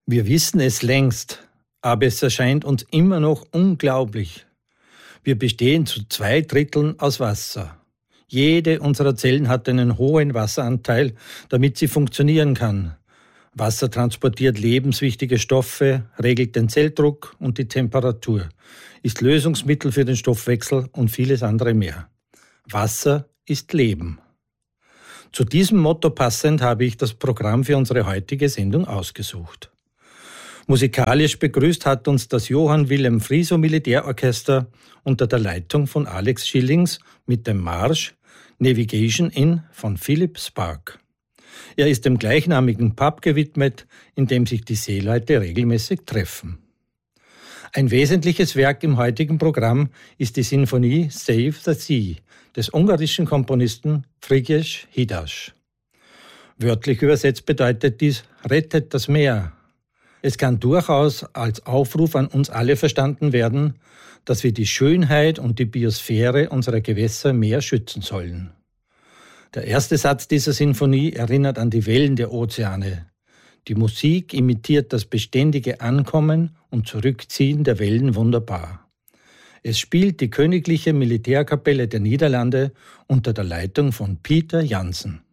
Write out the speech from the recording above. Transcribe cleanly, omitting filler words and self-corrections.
Wir wissen es längst, aber es erscheint uns immer noch unglaublich. Wir bestehen zu 2/3 aus Wasser. Jede unserer Zellen hat einen hohen Wasseranteil, damit sie funktionieren kann. Wasser transportiert lebenswichtige Stoffe, regelt den Zelldruck und die Temperatur, ist Lösungsmittel für den Stoffwechsel und vieles andere mehr. Wasser ist Leben. Zu diesem Motto passend habe ich das Programm für unsere heutige Sendung ausgesucht. Musikalisch begrüßt hat uns das Johann Wilhelm Frieso Militärorchester unter der Leitung von Alex Schillings mit dem Marsch Navigation In von Philip Spark. Er ist dem gleichnamigen Pub gewidmet, in dem sich die Seeleute regelmäßig treffen. Ein wesentliches Werk im heutigen Programm ist die Sinfonie Save the Sea des ungarischen Komponisten Frigyes Hidas. Wörtlich übersetzt bedeutet dies Rettet das Meer. Es kann durchaus als Aufruf an uns alle verstanden werden, dass wir die Schönheit und die Biosphäre unserer Gewässer mehr schützen sollen. Der erste Satz dieser Sinfonie erinnert an die Wellen der Ozeane. Die Musik imitiert das beständige Ankommen und Zurückziehen der Wellen wunderbar. Es spielt die Königliche Militärkapelle der Niederlande unter der Leitung von Pieter Janssen.